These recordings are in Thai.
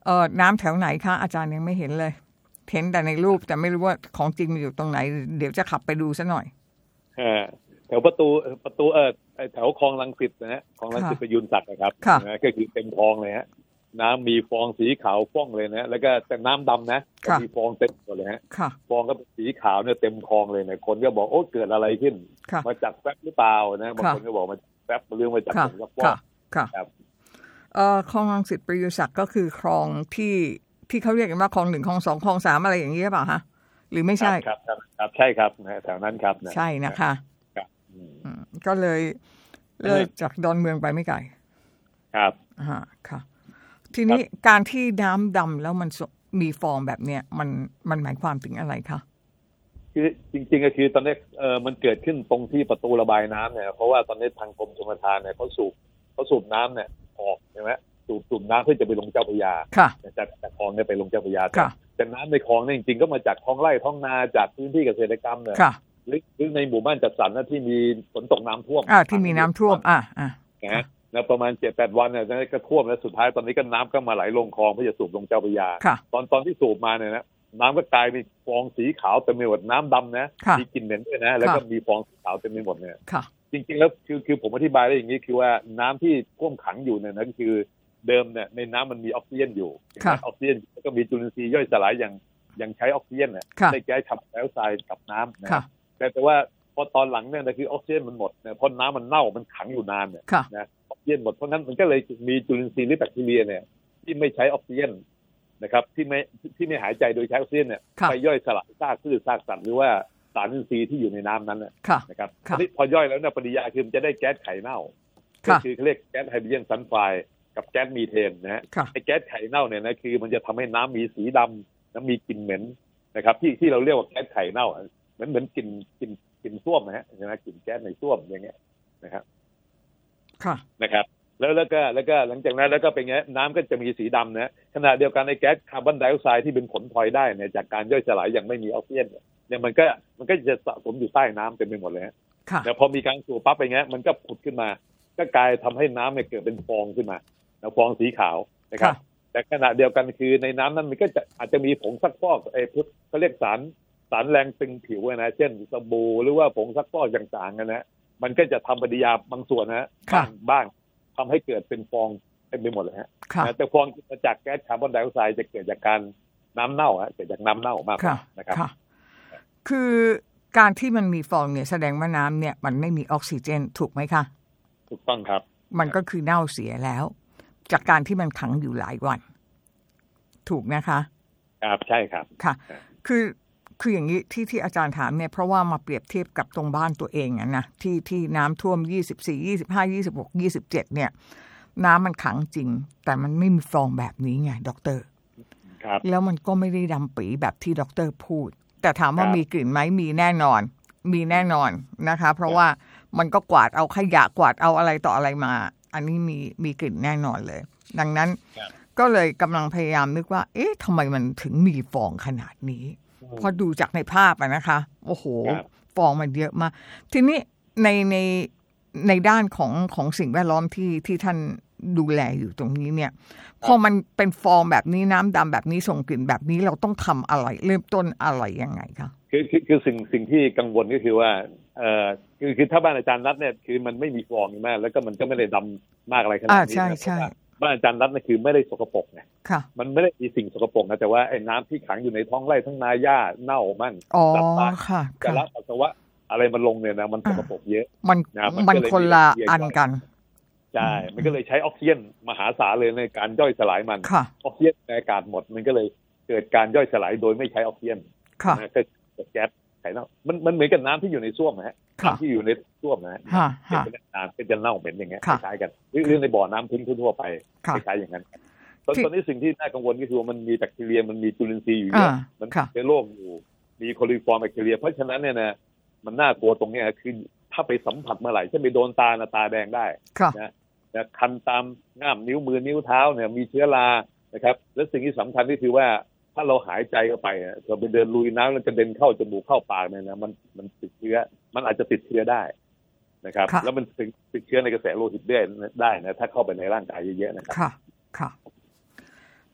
น้ำแถวไหนคะอาจารย์ยังไม่เห็นเลยเห็นแต่ในรูปแต่ไม่รู้ว่าของจริงมันอยู่ตรงไหนเดี๋ยวจะขับไปดูซะหน่อยแถวประตูแถวคลองรังสิตนะฮะคลองรังสิตประยุนศักดิ์นะครับนะก็คือเต็มคลองเลยฮะน้ำมีฟองสีขาวฟ่องเลยนะแล้วก็แต่น้ำดำนะมีฟองเต็มหมดเลยฮะฟองก็เป็นสีขาวเนี่ยเต็มคลองเลยนะคนก็บอกโอ้เกิดอะไรขึ้นมาจากแฟบหรือเปล่านะบางคนก็บอกมาแฟบเรื่องมาจากผงซักฟอกครับคลองรังสิตประยุนศักดิ์ก็คือคลองที่เขาเรียกกันว่าคลอง1คลอง2คลอง3อะไรอย่างนี้หรือเปล่าฮะหรือไม่ใช่ครับใช่ครับแถวนั้นครับใช่นะคะก็เลยจากดอนเมืองไปไม่ไกลครับค่ะทีนี้การที่น้ำดำแล้วมันมีฟองแบบเนี้ยมันหมายความถึงอะไรคะคือจริงๆก็คือตอนนี้มันเกิดขึ้นตรงที่ประตูระบายน้ำเนี่ยเพราะว่าตอนนี้ทางกรมชลประทานเนี่ยเขาสูบน้ำเนี่ยออกใช่ไหมสูบน้ำเพื่อจะไปลงเจ้าพระยาจากคลองเนี่ยไปลงเจ้าพระยาแต่น้ำในคลองเนี่ยจริงๆก็มาจากท้องไร่ท้องนาจากพื้นที่เกษตรกรรมเนี่ยหรือในหมู่บ้านจัดสรรนะที่มีฝนตกน้ำท่วมที่มีน้ำท่วมนะแล้วประมาณ 7-8 วันเนี่ยก็ท่วมแล้วสุดท้ายตอนนี้ก็น้ำก็มาไหลลงคลองเพื่อจะสูบลงเจ้าพระยาตอนที่สูบมาเนี่ยนะน้ำก็กลายเป็นฟองสีขาวเต็มไปหมดน้ำดำนะมีกลิ่นเหม็นด้วยนะแล้วก็มีฟองสีขาวเต็มไปหมดเนี่ยจริงๆแล้วคือผมอธิบายได้อย่างนี้คือว่าน้ำที่ท่วมขังอยู่เนี่ยนั่นคือเดิมเนี่ยในน้ำมันมีออกซิเจนอยู่ออกซิเจนแล้วก็มีจุลินทรีย์ย่อยสลายอย่างใช้ออกซิเจนเนี่ยในแก๊สคาร์บอนไดออกไซด์กับน้ำนะแต่ว่าพอตอนหลังเนี่ยนะคือออกซิเจนมันหมดเนี่ยเพราะน้ำมันเน่ามันขังอยู่นานเนี่ยนะออกซิเจนหมดเพราะนั้นมันก็เลยมีจุลินทรีย์หรือแบคทีเรียเนี่ยที่ไม่ใช้ออกซิเจนนะครับที่ไม่หายใจโดยใช้ออกซิเจนเนี่ยไปย่อยสลายซากพืชซากสัตว์หรือว่าสารอินทรีย์ที่อยู่ในน้ำนั้นนะครับทีนี้พอย่อยแล้วเนี่ยปฏิกิริยาคือมันจะได้แก๊สไข่เน่าก็คือเขาเรียกแก๊สไฮโดรเจนซัลไฟด์กับแก๊สมีเทนนะฮะไอ้แก๊สไข่เน่าเนี่ยนะคือมันจะทำให้น้ำมีสีดำน้ำมีกลิ่นเหม็นนะครับที่เราเรียกว่าแก๊สไข่เน่าเหมือนกลิ่นส้วมนะฮะใช่ไหมกลิ่นแก๊สในส้วมอย่างเงี้ยนะครับนะครับแล้วก็หลังจากนั้นแล้วก็เป็นไงน้ำก็จะมีสีดำนะขณะเดียวกันในแก๊สคาร์บอนไดออกไซด์ที่เป็นผลพลอยได้เนี่ยจากการย่อยสลายอย่างไม่มีออกซิเจนเนี่ยมันก็จะสะสมอยู่ใต้น้ำเต็มไปหมดเลยฮะแต่พอมีการสูบปั๊บไปไงมันก็ผุดขึ้นมาก็กลายทำให้น้ำเนี่ยเกิดเป็นฟองขึ้นมาแล้วฟองสีขาวนะครับแต่ขณะเดียวกันคือในน้ำนั้นมันก็จะอาจจะมีผงซักฟอกเขาเรียกสารแรงตึงผิวนะเช่นสบู่หรือว่าผงซักฟอกต่างๆนะมันก็จะทำปฏิกิริยาบางส่วนนะบ้างทำให้เกิดเป็นฟองเต็มไปหมดเลยฮะแต่ฟองมาจากแก๊สคาร์บอนไดออกไซด์จะเกิดจากการน้ำเน่าเกิดจากน้ำเน่ามากกว่านะครับคือการที่มันมีฟองเนี่ยแสดงว่าน้ำเนี่ยมันไม่มีออกซิเจนถูกไหมคะถูกต้องครับมันก็คือเน่าเสียแล้วจากการที่มันขังอยู่หลายวันถูกนะคะครับใช่ครับค่ะคืออย่างนี้ที่อาจารย์ถามเนี่ยเพราะว่ามาเปรียบเทียบกับตรงบ้านตัวเองนะที่น้ำท่วม24 25 26 27เนี่ยน้ำมันขังจริงแต่มันไม่มีฟองแบบนี้ไงด็อกเตอร์ครับแล้วมันก็ไม่ได้ดำปีแบบที่ด็อกเตอร์พูดแต่ถามว่ามีกลิ่นไหมมีแน่นอนนะคะเพราะว่ามันก็กวาดเอาขยะกวาดเอาอะไรต่ออะไรมาอันนี้มีกลิ่นแน่นอนเลยดังนั้นก็เลยกำลังพยายามนึกว่าเอ๊ะทำไมมันถึงมีฟองขนาดนี้พอดูจากในภาพนะคะโอ้โหฟองมันเยอะมากทีนี้ในด้านของสิ่งแวดล้อมที่ท่านดูแลอยู่ตรงนี้เนี่ยพอมันเป็นฟองแบบนี้น้ำดำแบบนี้ส่งกลิ่นแบบนี้เราต้องทำอะไรเริ่มต้นอะไรยังไงคะคือสิ่งที่กังวลก็คือว่าคือถ้าบ้านอาจารย์นัทเนี่ยคือมันไม่มีฟองมากแล้วก็มันก็ไม่ได้ดำมากอะไรขนาดนี้ใช่บ้านอาจารย์นัทนี่คือไม่ได้สกปรกไงมันไม่ได้มีสิ่งสกปรกนะแต่ว่าไอ้น้ำที่ขังอยู่ในท้องไร่ท้องนาหญ้าเน่ามั่งสัตว์ป่าจะรับปัสสาวะอะไรมันลงเนี่ยนะมันสกปรกเยอะมันคนละอันกันใช่มันก็เลยใช้ออกซิเจนมหาศาลเลยในการย่อยสลายมันออกซิเจนในอากาศหมดมันก็เลยเกิดการย่อยสลายโดยไม่ใช้ออกซิเจนก็เกิดแก๊สไข่เน่ามันเหมือนกับน้ำที่อยู่ในส้วมนะฮะที่อยู่ในส้วมนะฮะเป็นน้ำเป็นจะเน่าเหม็นอย่างเงี้ยคล้ายกันเรื่องในบ่อน้ำทิ้งทั่วไปคล้ายๆอย่างนั้นตอนนี้สิ่งที่น่ากังวลก็คือว่ามันมีแบคทีเรียมันมีจุลินทรีย์อยู่เยอะมันเป็นโรคอยู่มีโคลิฟอร์มแบคทีเรียเพราะฉะนั้นเนี่ยนะมันน่ากลัวตรงนี้คือถ้าไปสัมผัสเมื่อไหร่จะไปโดนตาแดงได้นะคันตามง่ามนิ้วมือนิ้วเท้าเนี่ยมีเชื้อรานะครับและสิ่งที่สำคัญก็คือว่าถ้าเราหายใจเข้าไปเราไปเดินลุยน้ำแล้วจะเดินเข้าจมูกเข้าปากเนี่ยนะมันติดเชื้อมันอาจจะติดเชื้อได้นะครับแล้วมันติดเชื้อในกระแสโลหิตได้นะถ้าเข้าไปในร่างกายเยอะๆนะครับค่ะ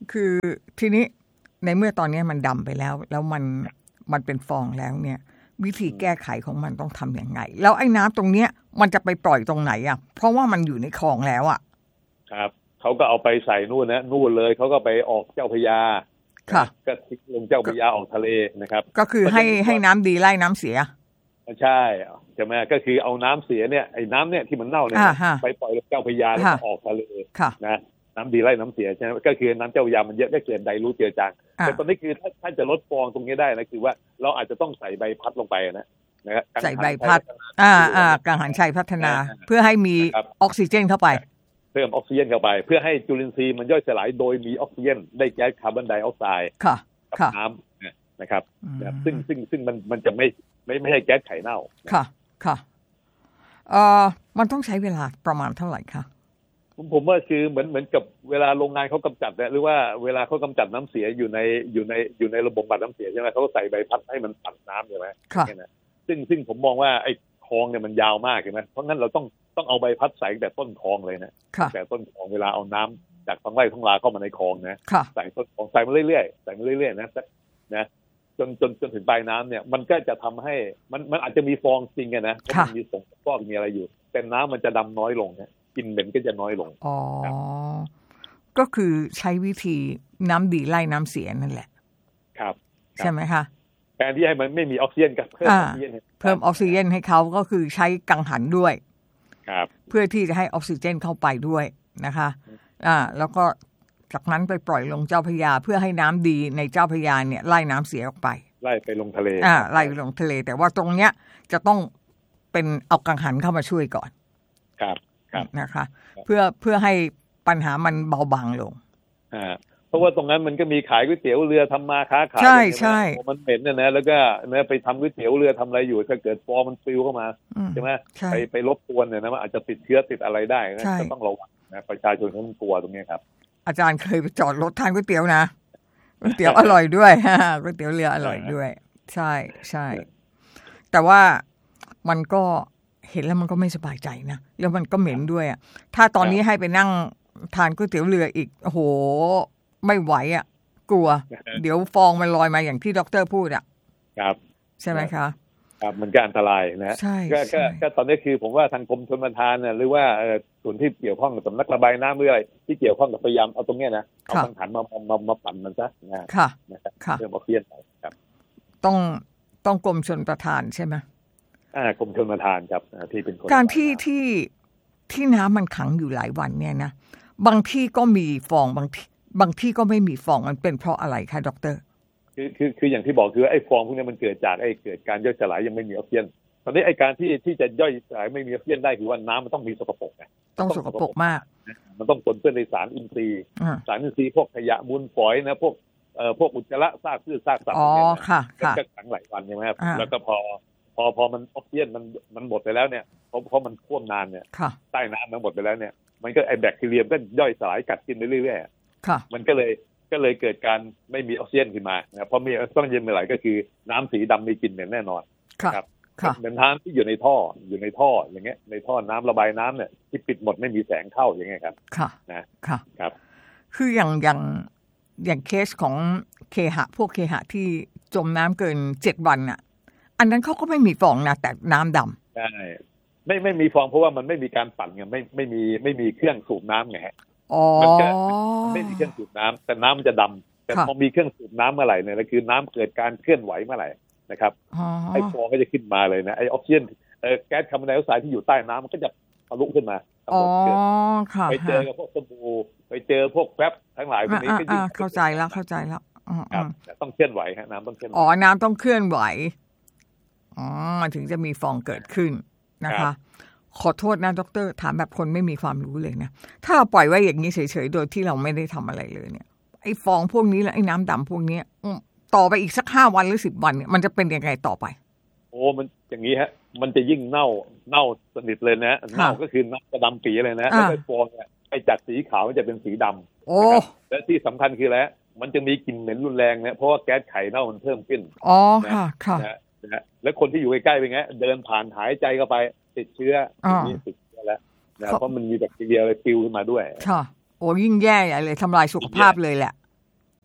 คือทีนี้ในเมื่อตอนนี้มันดำไปแล้วมันเป็นฟองแล้วเนี่ยวิธีแก้ไขของมันต้องทำยังไงแล้วไอ้น้ำตรงเนี้ยมันจะไปปล่อยตรงไหนอ่ะเพราะว่ามันอยู่ในคลองแล้วอ่ะครับเขาก็เอาไปใส่นู่นเลยเขาก็ไปออกเจ้าพระยาก็ทิ้งลงเจ้าพระยาออกทะเลนะครับก็คือให้น้ำดีไล่น้ำเสียใช่ใช่ไหมก็คือเอาน้ำเสียเนี่ยไอ้น้ำเนี่ยที่มันเน่าเนี่ยไปปล่อยลงเจ้าพระยาแล้วก็ออกทะเลนะน้ำดีไล่น้ำเสียใช่ไหมก็คือน้ำเจ้าพระยามันเยอะก็เกิดไดรูทเจือจางแต่ตอนนี้คือถ้าจะลดฟองตรงนี้ได้นะคือว่าเราอาจจะต้องใส่ใบพัดลงไปนะใส่ใบพัดกังหันชัยพัฒนาเพื่อให้มีออกซิเจนเข้าไปเพิ่มออกซิเจนเข้าไปเพื่อให้จุลินทรีย์มันย่อยสลายโดยมีออกซิเจนได้แก๊สคาร์บอนไดออกไซด์กับน้ำนะครับซึ่งมันจะไม่ให้แก๊สไข่เน่าค่ะมันต้องใช้เวลาประมาณเท่าไหร่คะผมว่าคือเหมือนกับเวลาโรงงานเขากำจัดหรือว่าเวลาเขากำจัดน้ำเสียอยู่ในระบบบำบัดน้ำเสียใช่ไหมเขาใส่ใบพัดให้มันตัดน้ำใช่ไหมซึ่งผมมองว่าไอ้คลองเนี่ยมันยาวมากใช่ไหมเพราะงั้นเราต้องเอาใบพัดใส่แต่ต้นคลองเลยนะแต่ต้นคลองเวลาเอาน้ำจากท้องไร่ท้องนาเข้ามาในคลองนะใส่ต้นคลองใส่มาเรื่อยๆนะจนถึงปลายน้ำเนี่ยมันก็จะทำให้มันอาจจะมีฟองจริงนะเพราะมันมีส่งฟอกมีอะไรอยู่แต่น้ำมันจะดำน้อยลงนะกลิ่นเหม็นก็จะน้อยลงก็คือใช้วิธีน้ำดีไล่น้ำเสียนั่นแหละครับใช่ไหมคะแทนที่ให้มันไม่มีออกซิเจนกับเพิ่มออกซิเจนให้เขาก็คือใช้กังหันด้วยครับเพื่อที่จะให้ออกซิเจนเข้าไปด้วยนะคะแล้วก็จากนั้นไปปล่อยลงเจ้าพระยาเพื่อให้น้ำดีในเจ้าพระยาเนี่ยไล่น้ำเสียออกไปไล่ไปลงทะเลไล่ลงทะเลแต่ว่าตรงเนี้ยจะต้องเป็นเอากังหันเข้ามาช่วยก่อนครับนะคะเพื่อให้ปัญหามันเบาบางลงเพราะว่าตรงนั้นมันก็มีขายก๋วยเตี๋ยวเรือทำมาค้าขายใช่มันเหม็นนะแล้วก็ไปทำก๋วยเตี๋ยวเรือทำอะไรอยู่ถ้าเกิดฟองมันปลิวเข้ามาใช่ไหมไปรบกวนเนี่ยนะมันอาจจะติดเชื้อติดอะไรได้นะก็ต้องระวังนะประชาชนเขากลัวตรงนี้ครับอาจารย์เคยไปจอดรถทานก๋วยเตี๋ยวนะก๋วยเตี๋ยวอร่อยด้วยก๋วยเตี๋ยวเรืออร่อยด้วยใช่แต่ว่ามันก็เห็นแล้วมันก็ไม่สบายใจนะแล้วมันก็เหม็นด้วยอ่ะถ้าตอนนี้ให้ไปนั่งทานก๋วยเตี๋ยวเรืออีกโอ้โหไม่ไหวอ่ะกลัวเดี๋ยวฟองมันลอยมาอย่างที่ด็อกเตอร์พูดอ่ะครับใช่ไหมคะครับมันก็อันตรายนะก็ตอนนี้คือผมว่าทางกรมชลประทานหรือว่าส่วนที่เกี่ยวข้องกับสำนักระบายน้ำหรืออะไรที่เกี่ยวข้องกับพยายามเอาตรงนี้นะเอากังหันมาปั่นมันซะนะครับเรื่องออกซิเจนครับต้องกรมชลประทานใช่ไหมกรมชลประทานครับที่เป็นคนการที่น้ำมันขังอยู่หลายวันเนี่ยนะบางที่ก็มีฟองบางที่ก็ไม่มีฟองมันเป็นเพราะอะไรคะดร. คืออย่างที่บอกคือไอ้ฟองพวกนี้มันเกิดจากเกิดการย่อยสลายยังไม่มีออกซิเจนตอนนี้ไอ้การที่จะย่อยสลายไม่มีออกซิเจนได้คือว่าน้ำมันต้องมีสกปรกไงต้องสกปรกมากมันต้องปนเปื้อนในสารอินทรีย์พวกขยะมูลฝอยนะพวกอุจจาระซากพืชซากสัตว์เนี่ยก็ขังหลายวันใช่ไหมครับแล้วก็พอมันออกซิเจนมันหมดไปแล้วเนี่ยเพราะมันท่วมนานเนี่ยใต้น้ำมันหมดไปแล้วเนี่ยมันก็ไอ้แบคทีเรียก็ย่อยสลายกัดกินไปเรื่อยๆมันก็เลยเกิดการไม่มีออกซิเจนขึ้นมานะเพราะมีต้องเย็นเมื่อไหร่ก็คือน้ำสีดำมีกลิ่นเหม็นแน่นอนครับเหมือนน้ำที่อยู่ในท่ออย่างเงี้ยในท่อน้ำระบายน้ำเนี่ยที่ปิดหมดไม่มีแสงเข้าอย่างเงี้ยครับนะครับคืออย่างเคสของพวกเคหะที่จมน้ำเกิน7 วันน่ะอันนั้นเขาก็ไม่มีฟองนะแต่น้ำดำใช่ไม่มีฟองเพราะว่ามันไม่มีการปั่นไงไม่มีเครื่องสูบน้ำไงฮะมันก็ไม่มีเครื่องสูบน้ำแต่น้ำมันจะดำแต่พอมีเครื่องสูบน้ำเมื่อไหร่เนี่ยคือน้ำเกิดการเคลื่อนไหวเมื่อไหร่นะครับไอ้ฟองก็จะขึ้นมาเลยนะไอ้ออกซิเจนแก๊สคาร์บอนไดออกไซด์ที่อยู่ใต้น้ำมันก็จะทะลุขึ้นมาไปเจอกับพวกสบู่ไปเจอพวกแป๊บทั้งหลายพวกนี้ก็ยิ่งเข้าใจแล้วต้องเคลื่อนไหวฮะน้ำต้องเคลื่อนไหวน้ำต้องเคลื่อนไหวถึงจะมีฟองเกิดขึ้นนะคะขอโทษนะดร.ถามแบบคนไม่มีความรู้เลยนะถ้าเราปล่อยไว้อย่างนี้เฉยๆโดยที่เราไม่ได้ทำอะไรเลยเนี่ยไอ้ฟองพวกนี้และไอ้น้ำดำพวกนี้ต่อไปอีกสัก5 วันหรือ10 วันเนี่ยมันจะเป็นยังไงต่อไปมันอย่างนี้ฮะมันจะยิ่งเน่าสนิทเลยนะเน่าก็คือน้ำจะดำปีเลยนะแล้วไอ้ฟองเนี่ยไอ้จากสีขาวมันจะเป็นสีดำและที่สำคัญคืออะไรมันจะมีกลิ่นเหม็นรุนแรงนะเพราะว่าแก๊สไข่เน่ามันเพิ่มขึ้นค่ะแล้วคนที่อยู่ใกล้ๆเป็นไงเดินผ่านหายใจเข้าไปติดเชื้อนี่ติดเชื้อแล้วนะเพราะมันมีแบคทีเรียอะไรปลิวขึ้นมาด้วยค่ะยิ่งแย่ใหญ่เลยทำลายสุขภาพเลยแหละ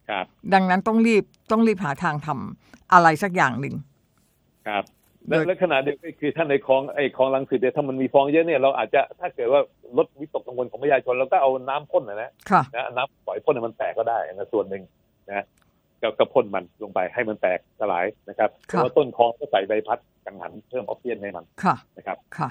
ครับดังนั้นต้องรีบหาทางทำอะไรสักอย่างหนึ่งครับและขณะเดียวกันคือท่านในคลองรังสิตเนี่ยถ้ามันมีฟองเยอะเนี่ยเราอาจจะถ้าเกิดว่าลดวิตกกังวลของประชาชนเราก็เอาน้ำพ่นนะน้ำปล่อยพ่นให้มันแตกก็ได้นะส่วนหนึ่งนะก็พ่นมันลงไปให้มันแตกสลายนะครับเพราะว่าต้นคลองก็ใส่ใบพัดกังหันเพิ่มออกซิเจนให้มันนะครับค่ะ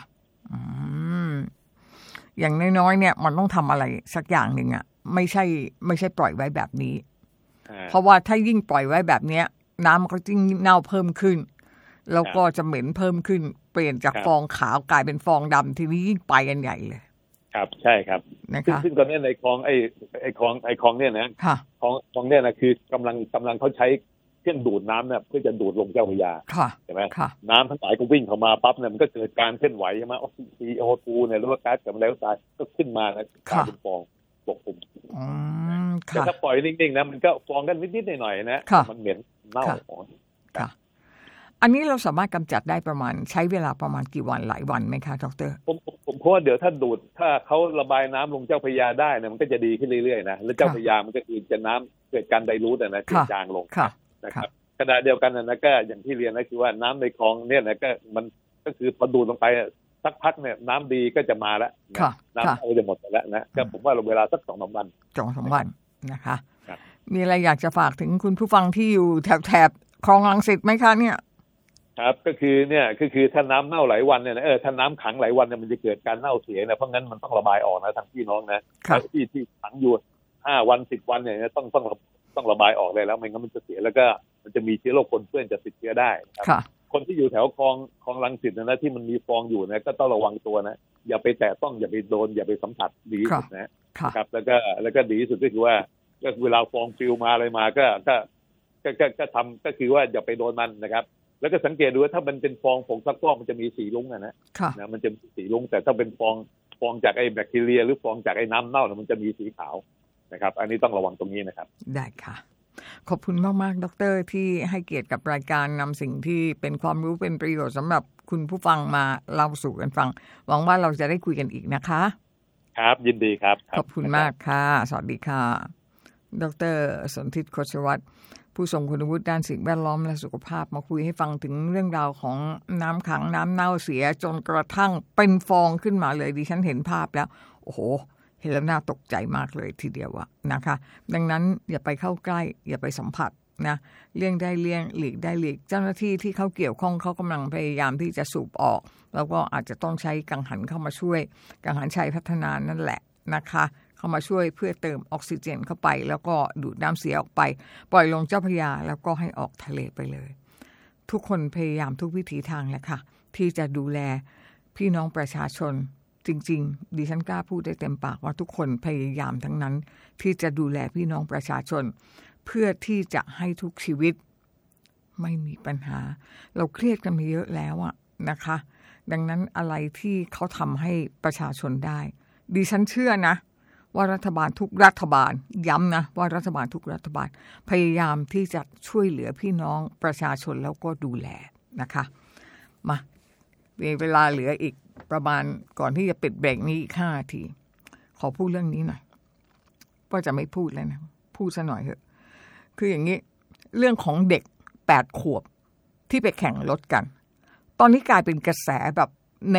อย่างน้อยๆเนี่ยมันต้องทำอะไรสักอย่างหนึ่งอ่ะไม่ใช่ปล่อยไว้แบบนี้เพราะว่าถ้ายิ่งปล่อยไว้แบบนี้น้ำมันก็ยิ่งเน่าเพิ่มขึ้นแล้วก็จะเหม็นเพิ่มขึ้นเปลี่ยนจากฟองขาวกลายเป็นฟองดำทีนี้ยิ่งไปกันใหญ่เลยครับใช่ครับซึ่งตอนนี้ในคลองไอ้คลองเนี่ยนะคลองเนี่ยนะคือกำลังเขาใช้เครื่องดูดน้ำเนี่ยเพื่อจะดูดลงเจ้าพระยาใช่ไหมน้ำทั้งหลายก็วิ่งเข้ามาปั๊บเนี่ยมันก็เกิดการเคลื่อนไหวใช่ไหมออกซิเจนO2เนี่ยหรือว่าก๊าซคาร์บอนไดออกไซด์ก็ขึ้นมานะกลายเป็นฟองปกคลุมแต่ถ้าปล่อยนิ่งๆนะมันก็ฟองกันนิดๆหน่อยๆนะมันเหม็นเน่าอันนี้เราสามารถกำจัดได้ประมาณใช้เวลาประมาณกี่วันหลายวันไหมคะดร. ผมเพราะว่าเดี๋ยวถ้าเขาระบายน้ำลงเจ้าพระยาได้เนี่ยมันก็จะดีขึ้นเรื่อยๆนะแล้วเจ้าพระยามันก็คือจะน้ำเกิดการไดรูทนะจางลงนะครับขณะเดียวกันนะก็อย่างที่เรียนนะคือว่าน้ำในคลองเนี่ยนะก็มันก็คือพอดูดลงไปสักพักเนี่ยน้ำดีก็จะมาแล้วน้ำเอาจะหมดแล้วนะก็ผมว่าเวลาสัก 2-3 วันนะคะมีอะไรอยากจะฝากถึงคุณผู้ฟังที่อยู่แถบคลองรังสิตไหมคะเนี่ยครับก็คือถ้าน้ำเน่าหลายวันเนี่ยถ้าน้ำขังหลายวันเนี่ยมันจะเกิดการเน่าเสียนะเพราะงั้นมันต้องระบายออกนะทางพี่น้องนะที่ขังอยู่5 วัน10 วันเนี่ยต้องระบายออกเลยแล้วไม่งั้นมันจะเสียแล้วก็มันจะมีเชื้อโรคปนเปื้อนจะติดเชื้อได้ครับคนที่อยู่แถวคลองรังสิตนะที่มันมีฟองอยู่นะก็ต้องระวังตัวนะอย่าไปแตะต้องอย่าไปโดนอย่าไปสัมผัสดีสุดนะครับแล้วก็ดีสุดก็คือว่าก็เวลาฟองฟิวมาอะไรมาก็ทำก็คือว่าอย่าไปโดนมันนะครับแล้วก็สังเกตดูว่าถ้ามันเป็นฟองผงซักฟอกมันจะมีสีลุ้งนะมันจะสีลุ้งแต่ถ้าเป็นฟองจากไอ้แบคทีเรียหรือฟองจากไอ้น้ำเน่ามันจะมีสีขาวนะครับอันนี้ต้องระวังตรงนี้นะครับได้ค่ะขอบคุณมากๆดร.ที่ให้เกียรติกับรายการนำสิ่งที่เป็นความรู้เป็นประโยชน์สำหรับคุณผู้ฟังมาเล่าสู่กันฟังหวังว่าเราจะได้คุยกันอีกนะคะครับยินดีครับขอบคุณมากค่ะสวัสดีค่ะดร.สนธิต โคชวัฒน์ผู้ทรงคุณวุฒิด้านสิ่งแวดล้อมและสุขภาพมาคุยให้ฟังถึงเรื่องราวของน้ำขังน้ำเน่าเสียจนกระทั่งเป็นฟองขึ้นมาเลยดิฉันเห็นภาพแล้วโอ้โหเห็นแล้วน่าตกใจมากเลยทีเดียวอะนะคะดังนั้นอย่าไปเข้าใกล้อย่าไปสัมผัสนะเลี่ยงได้เลี่ยงหลีกได้หลีกเจ้าหน้าที่ที่เขาเกี่ยวข้องเขากำลังพยายามที่จะสูบออกแล้วก็อาจจะต้องใช้กังหันเข้ามาช่วยกังหันชัยพัฒนานั่นแหละนะคะเข้ามาช่วยเพื่อเติมออกซิเจนเข้าไปแล้วก็ดูดน้ำเสียออกไปปล่อยลงเจ้าพระยาแล้วก็ให้ออกทะเลไปเลยทุกคนพยายามทุกวิถีทางแหละค่ะที่จะดูแลพี่น้องประชาชนจริงๆดิฉันกล้าพูดได้เต็มปากว่าทุกคนพยายามทั้งนั้นที่จะดูแลพี่น้องประชาชนเพื่อที่จะให้ทุกชีวิตไม่มีปัญหาเราเครียดกันมาเยอะแล้วอะนะคะดังนั้นอะไรที่เขาทำให้ประชาชนได้ดิฉันเชื่อนะว่ารัฐบาลทุกรัฐบาลย้ำนะว่ารัฐบาลทุกรัฐบาลพยายามที่จะช่วยเหลือพี่น้องประชาชนแล้วก็ดูแลนะคะมามีเวลาเหลืออีกประมาณก่อนที่จะปิดเบรกนี้อีก5 นาทีขอพูดเรื่องนี้หน่อยก็จะไม่พูดแล้วนะพูดซะหน่อยเถอะคืออย่างนี้เรื่องของเด็ก8 ขวบที่ไปแข่งรถกันตอนนี้กลายเป็นกระแสแบบใน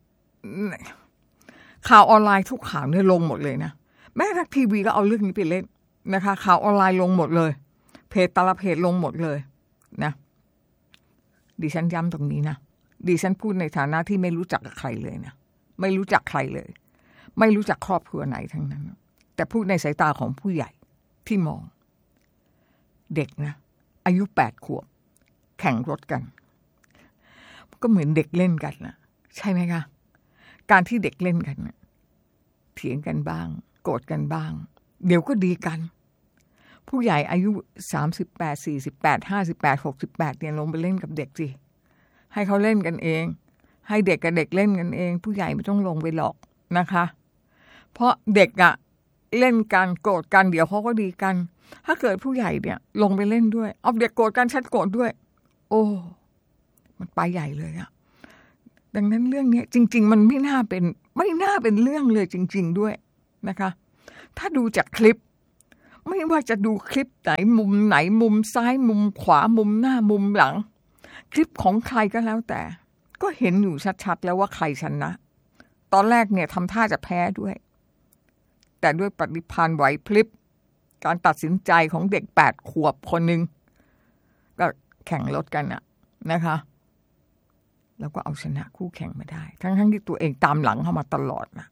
ข่าวออนไลน์ทุกข่าวเนี่ยลงหมดเลยนะแม้กระทั่งทีวีก็เอาเรื่องนี้ไปเล่นนะคะข่าวออนไลน์ลงหมดเลยเพจแต่ละเพจลงหมดเลยนะดิฉันย้ำตรงนี้นะดิฉันพูดในฐานะที่ไม่รู้จักกับใครเลยนะไม่รู้จักใครเลยไม่รู้จักครอบครัวไหนทั้งนั้นแต่พูดในสายตาของผู้ใหญ่ที่มองเด็กนะอายุ8 ขวบแข่งรถกันก็เหมือนเด็กเล่นกันนะใช่ไหมคะการที่เด็กเล่นกันนะเถียงกันบ้างโกรธกันบ้างเดี๋ยวก็ดีกันผู้ใหญ่อายุ38 48 58 68เนี่ยลงไปเล่นกับเด็กสิให้เขาเล่นกันเองให้เด็กกับเด็กเล่นกันเองผู้ใหญ่ไม่ต้องลงไปหรอกนะคะเพราะเด็กอะเล่นกันโกรธกันเดี๋ยวเขาก็ดีกันถ้าเกิดผู้ใหญ่เนี่ยลงไปเล่นด้วยเอาเด็กโกรธกันฉันโกรธด้วยโอ้มันไปใหญ่เลยอะดังนั้นเรื่องนี้จริงๆมันไม่น่าเป็นเรื่องเลยจริงๆด้วยนะคะถ้าดูจากคลิปไม่ว่าจะดูคลิปไหนมุมไหนมุมซ้ายมุมขวามุมหน้ามุมหลังคลิปของใครก็แล้วแต่ก็เห็นอยู่ชัดๆแล้วว่าใครชนะตอนแรกเนี่ยทำท่าจะแพ้ด้วยแต่ด้วยปฏิภาณไหวพริบการตัดสินใจของเด็ก8 ขวบคนนึงก็แข่งรถกันนะคะแล้วก็เอาชนะคู่แข่งมาได้ทั้งที่ตัวเองตามหลังเข้ามาตลอดนะ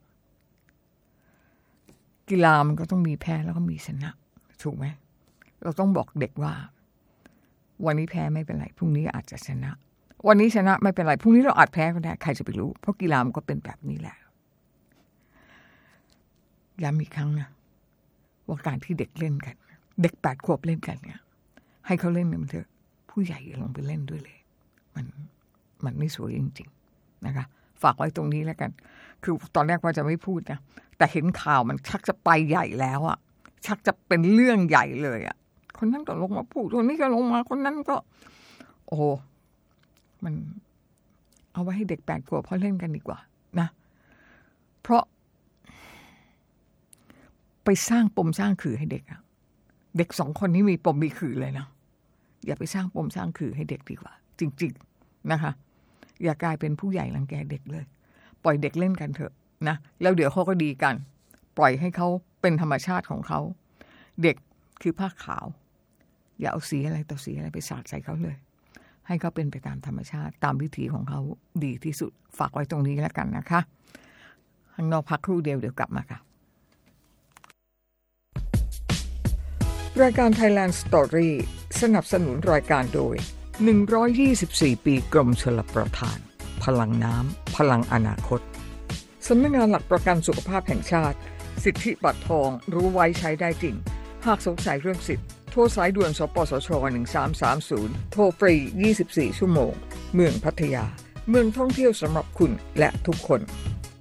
กีฬามันก็ต้องมีแพ้แล้วก็มีชนะถูกไหมเราต้องบอกเด็กว่าวันนี้แพ้ไม่เป็นไรพรุ่งนี้อาจจะชนะวันนี้ชนะไม่เป็นไรพรุ่งนี้เราอาจแพ้ก็ได้ใครจะไปรู้เพราะกีฬามันก็เป็นแบบนี้แหละย้ำอีกครั้งนะว่าการที่เด็กเล่นกันเด็ก8 ขวบเล่นกันเนี่ยให้เขาเล่นกันเถอะผู้ใหญ่ลงไปเล่นด้วยเลยมันไม่สวยจริงๆนะคะฝากไว้ตรงนี้แล้วกันคือตอนแรกว่าจะไม่พูดนะแต่เห็นข่าวมันชักจะไปใหญ่แล้วอ่ะชักจะเป็นเรื่องใหญ่เลยอ่ะคนนั้นก็ลงมาพูดคนนี้ก็ลงมาคนนั้นก็โอ้มันเอาไว้ให้เด็ก8 ขวบเขาเล่นกันดีกว่านะเพราะไปสร้างปมสร้างขื่อให้เด็กอะเด็ก2 คนนี้มีปมมีขื่อเลยนะอย่าไปสร้างปมสร้างขื่อให้เด็กดีกว่าจริงๆนะคะอย่ากลายเป็นผู้ใหญ่รังแกเด็กเลยปล่อยเด็กเล่นกันเถอะนะแล้วเดี๋ยวเขาก็ดีกันปล่อยให้เขาเป็นธรรมชาติของเขาเด็กคือผ้าขาวอย่าเอาสีอะไรต่อสีอะไรไปสาดใส่เขาเลยให้เขาเป็นไปตามธรรมชาติตามวิถีของเขาดีที่สุดฝากไว้ตรงนี้แล้วกันนะคะข้างนอกพักครู่เดียวเดี๋ยวกลับมาค่ะรายการ Thailand Story สนับสนุนรายการโดย124 ปีกรมชลประทานพลังน้ำพลังอนาคตสำนักงานหลักประกันสุขภาพแห่งชาติสิทธิบัตรทองรู้ไว้ใช้ได้จริงหากสงสัยเรื่องสิทธิ์โทรสายด่วนสปสช1330โทรฟรี24 ชั่วโมงเมืองพัทยาเมืองท่องเที่ยวสำหรับคุณและทุกคน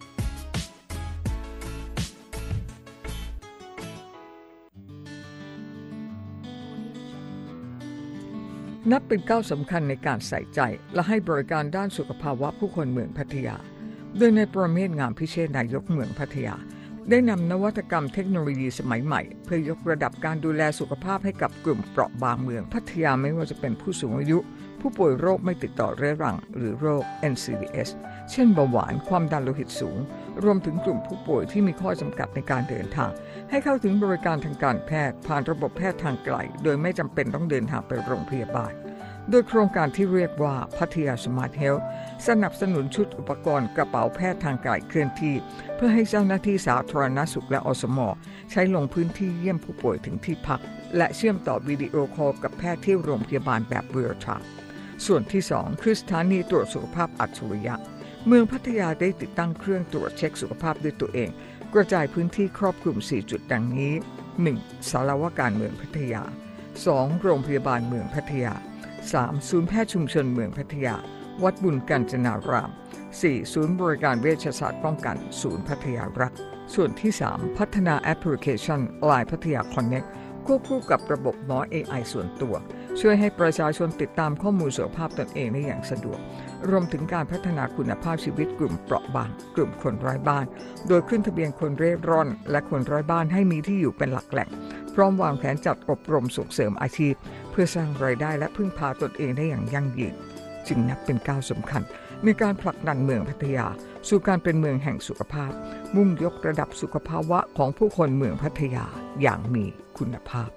นับเป็นก้าวสำคัญในการใส่ใจและให้บริการด้านสุขภาวะผู้คนเมืองพัทยาโดยในประเมศงามพิเชษนายกเมืองพัทยาได้นำนวัตกรรมเทคโนโลยีสมัยใหม่เพื่อยกระดับการดูแลสุขภาพให้กับกลุ่มเปราะบางเมืองพัทยาไม่ว่าจะเป็นผู้สูงอายุผู้ป่วยโรคไม่ติดต่อเรื้อรังหรือโรค NCDs เช่นเบาหวานความดันโลหิตสูงรวมถึงกลุ่มผู้ป่วยที่มีข้อจำกัดในการเดินทางให้เข้าถึงบริการทางการแพทย์ผ่านระบบแพทย์ทางไกลโดยไม่จำเป็นต้องเดินทางไปโรงพยาบาลโดยโครงการที่เรียกว่าพัทยา Smart Health สนับสนุนชุดอุปกรณ์กระเป๋าแพทย์ทางไกลเคลื่อนที่เพื่อให้เจ้าหน้าที่สาธารณสุขและอสม.ใช้ลงพื้นที่เยี่ยมผู้ป่วยถึงที่พักและเชื่อมต่อวิดีโอคอลกับแพทย์ที่โรงพยาบาลแบบเรียลไทม์ส่วนที่2คือสถานีตรวจสุขภาพอัจฉริยะเมืองพัทยาได้ติดตั้งเครื่องตรวจเช็คสุขภาพด้วยตัวเองกระจายพื้นที่ครอบคลุม4 จุดดังนี้ 1. ศาลาว่าการเมืองพัทยา 2. โรงพยาบาลเมืองพัทยา 3. ศูนย์แพทย์ชุมชนเมืองพัทยาวัดบุญกาญจนาราม 4. ศูนย์บริการเวชศาสตร์ป้องกันศูนย์พัทยารักษ์ส่วนที่ 3. พัฒนาแอปพลิเคชัน LINE พัทยา Connect ควบคู่กับระบบหมอ AI ส่วนตัวช่วยให้ประชาชนติดตามข้อมูลสุขภาพตนเองได้อย่างสะดวกรวมถึงการพัฒนาคุณภาพชีวิตกลุ่มเปราะบางกลุ่มคนไร้บ้านโดยขึ้นทะเบียนคนเร่ร่อนและคนไร้บ้านให้มีที่อยู่เป็นหลักแหล่งพร้อมวางแผนจัดอบรมส่งเสริมอาชีพเพื่อสร้างรายได้และพึ่งพาตนเองได้อย่างยั่งยืนจึงนับเป็นก้าวสำคัญในการผลักดันเมืองพัทยาสู่การเป็นเมืองแห่งสุขภาพมุ่งยกระดับสุขภาวะของผู้คนเมืองพัทยาอย่างมีคุณภาพ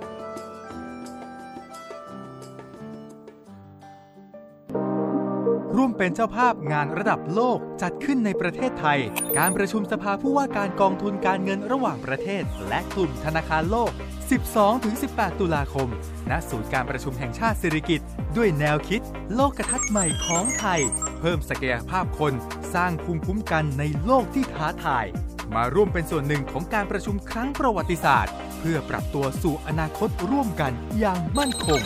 ร่วมเป็นเจ้าภาพงานระดับโลกจัดขึ้นในประเทศไทยการประชุมสภาผู้ว่าการกองทุนการเงินระหว่างประเทศและกลุ่มธนาคารโลก 12-18 ตุลาคมณศูนย์การประชุมแห่งชาติสิริกิติ์ด้วยแนวคิดโลกทัศน์ใหม่ของไทยเพิ่มศักยภาพคนสร้างภูมิคุ้มกันในโลกที่ท้าทายมาร่วมเป็นส่วนหนึ่งของการประชุมครั้งประวัติศาสตร์เพื่อปรับตัวสู่อนาคตร่วมกันอย่างมั่นคง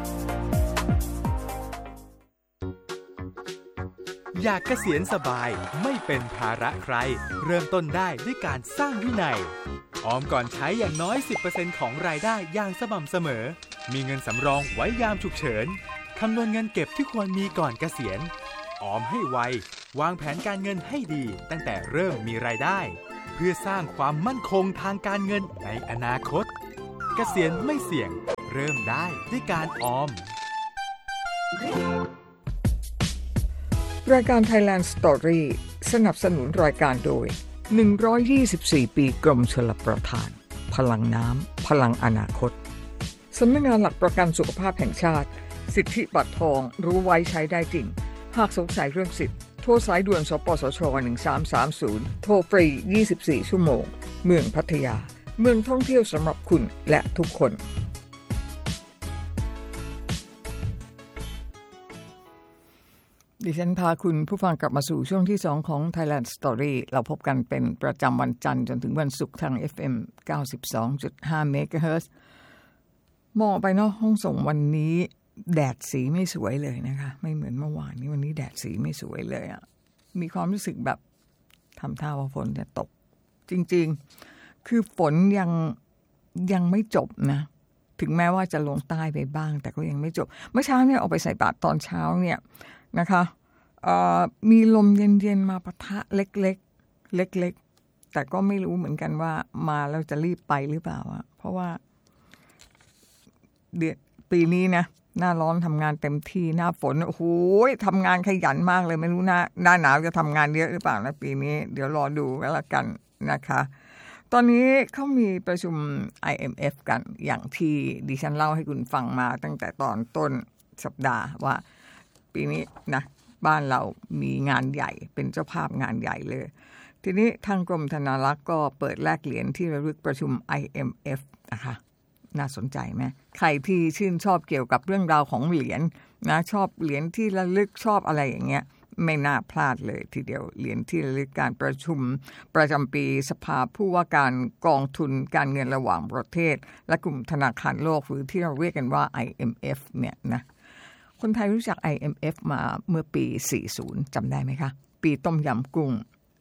อยากเกษียณสบายไม่เป็นภาระใครเริ่มต้นได้ด้วยการสร้างวินัยออมก่อนใช้อย่างน้อย 10% ของรายได้อย่างสม่ำเสมอมีเงินสำรองไว้ยามฉุกเฉินคำนวณเงินเก็บที่ควรมีก่อนเกษียณออมให้ไววางแผนการเงินให้ดีตั้งแต่เริ่มมีรายได้เพื่อสร้างความมั่นคงทางการเงินในอนาคตกษียณไม่เสี่ยงเริ่มได้ด้วยการออมรายการ Thailand Story สนับสนุนรายการโดย124 ปีกรมชลประทานพลังน้ำพลังอนาคตสำนักงานหลักประกันสุขภาพแห่งชาติสิทธิบัตรทองรู้ไว้ใช้ได้จริงหากสงสัยเรื่องสิทธิ์โทรสายด่วนสปสช1330โทรฟรี24ชั่วโมงเมืองพัทยาเมืองท่องเที่ยวสำหรับคุณและทุกคนดิฉันพาคุณผู้ฟังกลับมาสู่ช่วงที่2ของ Thailand Story เราพบกันเป็นประจำวันจันทร์จนถึงวันศุกร์ทาง FM 92.5 MHz มองไปนอกห้องส่งวันนี้แดดสีไม่สวยเลยนะคะไม่เหมือนเมื่อวานนี้วันนี้แดดสีไม่สวยเลยอ่ะมีความรู้สึกแบบทำท่าว่าฝนจะตกจริงๆคือฝนยังไม่จบนะถึงแม้ว่าจะลงใต้ไปบ้างแต่ก็ยังไม่จบเมื่อเช้าเนี่ยออกไปใส่บาตรตอนเช้าเนี่ยนะคะมีลมเย็นๆมาปะทะเล็กๆแต่ก็ไม่รู้เหมือนกันว่ามาแล้วจะรีบไปหรือเปล่าอ่ะเพราะว่าเดือนปีนี้นะหน้าร้อนทำงานเต็มที่หน้าฝนโอ้โหทำงานขยันมากเลยไม่รู้หน้าหนาวจะทำงานเยอะหรือเปล่านะปีนี้เดี๋ยวรอดูกันละกันนะคะตอนนี้เขามีประชุม IMF กันอย่างที่ดิฉันเล่าให้คุณฟังมาตั้งแต่ตอนต้นสัปดาห์ว่าปีนี้นะบ้านเรามีงานใหญ่เป็นเจ้าภาพงานใหญ่เลยทีนี้ทางกรมธนารักษ์ก็เปิดแลกเหรียญที่ระลึกประชุม IMF นะคะน่าสนใจไหมใครที่ชื่นชอบเกี่ยวกับเรื่องราวของเหรียญนะชอบเหรียญที่ระลึกชอบอะไรอย่างเงี้ยไม่น่าพลาดเลยทีเดียวเหรียญที่ระลึกการประชุมประจำปีสภาผู้ว่าการกองทุนการเงินระหว่างประเทศและกลุ่มธนาคารโลกหรือที่เราเรียกกันว่า IMF เนี่ยนะคนไทยรู้จัก IMF มาเมื่อปี 40 จำได้ไหมคะปีต้มยำกุ้ง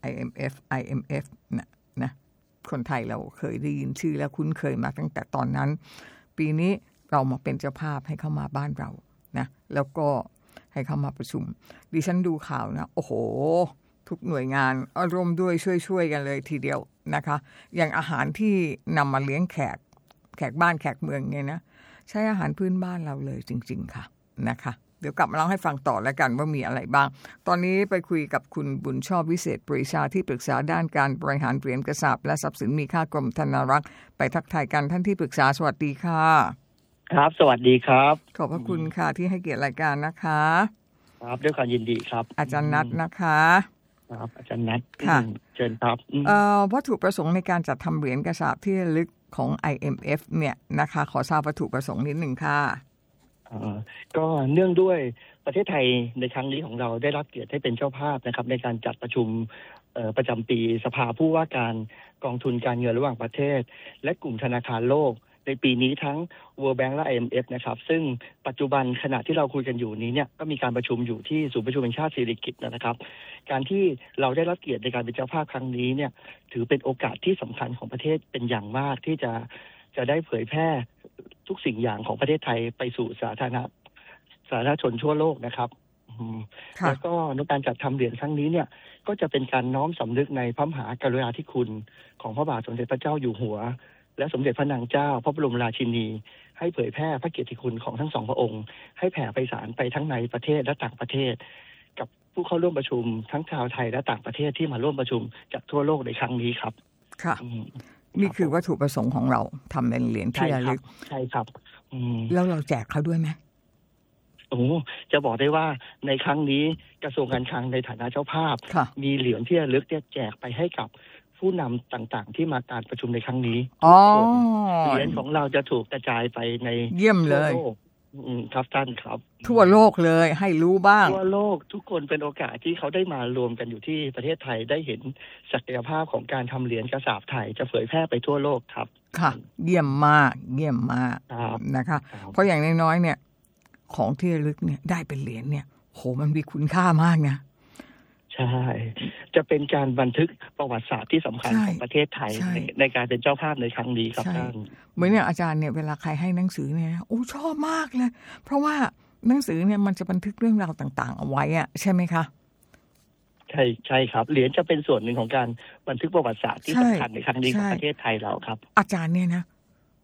IMF นะคนไทยเราเคยได้ยินชื่อและคุ้นเคยมาตั้งแต่ตอนนั้นปีนี้เรามาเป็นเจ้าภาพให้เข้ามาบ้านเรานะแล้วก็ให้เข้ามาประชุมดิฉันดูข่าวนะโอ้โหทุกหน่วยงานร่วมด้วยช่วยกันเลยทีเดียวนะคะอย่างอาหารที่นำมาเลี้ยงแขกบ้านแขกเมืองเนี่ยนะใช้อาหารพื้นบ้านเราเลยจริงๆค่ะนะคะเดี๋ยวกลับมาเล่าให้ฟังต่อแล้วกันว่ามีอะไรบ้างตอนนี้ไปคุยกับคุณบุญชอบวิเศษปรีชาที่ปรึกษาด้านการบริหารเหรียญกระสาบและทรัพย์สินมีค่ากรมธนารักษ์ไปทักทายกันท่านที่ปรึกษาสวัสดีค่ะครับสวัสดีครับขอบพระคุณค่ะที่ให้เกียรติรายการนะคะครับด้วยความยินดีครับอาจารย์นัทนะคะครับอาจารย์นัทค่ะเชิญครับวัตถุประสงค์ในการจัดทำเหรียญกระสาบที่ระลึกของ IMF เนี่ยนะคะขอทราบวัตถุประสงค์นิดหนึ่งค่ะก็เนื่องด้วยประเทศไทยในครั้งนี้ของเราได้รับเกียรติให้เป็นเจ้าภาพนะครับในการจัดประชุมประจำปีสภาผู้ว่าการกองทุนการเงินระหว่างประเทศและกลุ่มธนาคารโลกในปีนี้ทั้ง World Bank และ IMF นะครับซึ่งปัจจุบันขณะที่เราคุยกันอยู่นี้เนี่ยก็มีการประชุมอยู่ที่ศูนย์ประชุมแห่งชาติสิริกิติ์นะครับการที่เราได้รับเกียรติในการเป็นเจ้าภาพครั้งนี้เนี่ยถือเป็นโอกาสที่สำคัญของประเทศเป็นอย่างมากที่จะได้เผยแพร่ทุกสิ่งอย่างของประเทศไทยไปสู่สาธารณชนทั่วโลกนะครับแล้วก็ในการจัดทำเหรียญครั้งนี้เนี่ยก็จะเป็นการน้อมสำนึกในพระมหากรุณาธิคุณของพระบาทสมเด็จพระเจ้าอยู่หัวและสมเด็จพระนางเจ้าพระบรมราชินีให้เผยแพร่พระเกียรติคุณของทั้งสองพระองค์ให้แผ่ไพศาลไปทั้งในประเทศและต่างประเทศกับผู้เข้าร่วมประชุมทั้งชาวไทยและต่างประเทศที่มาร่วมประชุมจากทั่วโลกในครั้งนี้ครับค่ะนี่คือวัตถุประสงค์ของเราทำเป็นเหรียญที่ระลึกใช่ครับแล้วเราแจกเขาด้วยไหมจะบอกได้ว่าในครั้งนี้กระทรวงการคลังในฐานะเจ้าภาพมีเหรียญที่ระลึกแจกไปให้กับผู้นำต่างๆที่มาการประชุมในครั้งนี้เหรียญของเราจะถูกกระจายไปในเยี่ยมเลยครับท่านครับทั่วโลกเลยให้รู้บ้างทั่วโลกทุกคนเป็นโอกาสที่เขาได้มารวมกันอยู่ที่ประเทศไทยได้เห็นศักยภาพของการทำเหรียญกระสาบไทยจะเผยแพร่ไปทั่วโลกครับค่ะเยี่ยมมากนะคะเพราะอย่างน้อยๆเนี่ยของที่ระลึกเนี่ยได้เป็นเหรียญเนี่ยโหมันมีคุณค่ามากนะใช่จะเป็นการบันทึกประวัติศาสตร์ที่สำคัญของประเทศไทยในการเป็นเจ้าภาพในครั้งนี้ครับท่านเหมือนอย่างอาจารย์เนี่ยเวลาใครให้หนังสือเนี่ยโอ้ชอบมากเลยเพราะว่าหนังสือเนี่ยมันจะบันทึกเรื่องราวต่างๆเอาไว้อะใช่ไหมคะใช่ครับเหรียญจะเป็นส่วนหนึ่งของการบันทึกประวัติศาสตร์ที่สำคัญในครั้งนี้ของประเทศไทยเราครับอาจารย์เนี่ยนะ